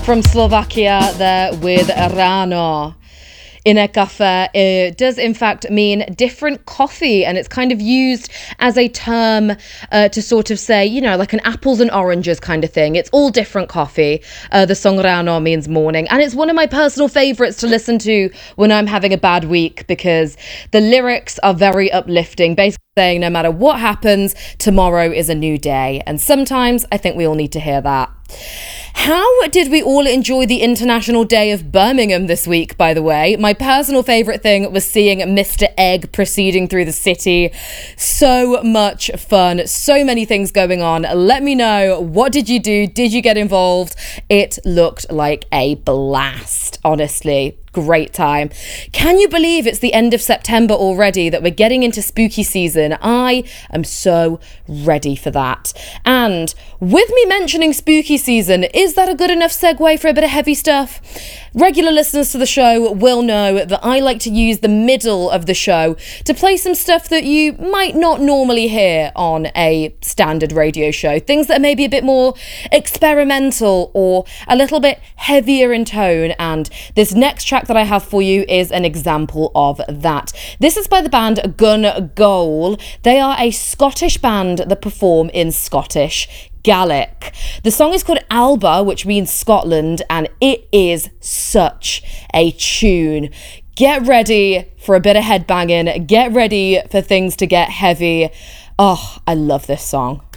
from Slovakia there with Ráno. Iné kafe does in fact mean different coffee, and it's kind of used as a term to sort of say, you know, like an apples and oranges kind of thing. It's all different coffee. The song Ráno means morning, and it's one of my personal favourites to listen to when I'm having a bad week because the lyrics are very uplifting, basically saying no matter what happens, tomorrow is a new day. And sometimes I think we all need to hear that. How did we all enjoy the International Day of Birmingham this week, by the way? My personal favourite thing was seeing Mr. Egg proceeding through the city. So much fun. So many things going on. Let me know. What did you do? Did you get involved? It looked like a blast, honestly. Great time. Can you believe it's the end of September already, that we're getting into spooky season? I am so ready for that. And with me mentioning spooky season, is that a good enough segue for a bit of heavy stuff? Regular listeners to the show will know that I like to use the middle of the show to play some stuff that you might not normally hear on a standard radio show. Things that are maybe a bit more experimental or a little bit heavier in tone. And this next track that I have for you is an example of that. This is by the band Gun Goal. They are a Scottish band that perform in Scottish Gaelic. The song is called Alba, which means Scotland, and it is such a tune. Get ready for a bit of headbanging. Get ready for things to get heavy. Oh, I love this song.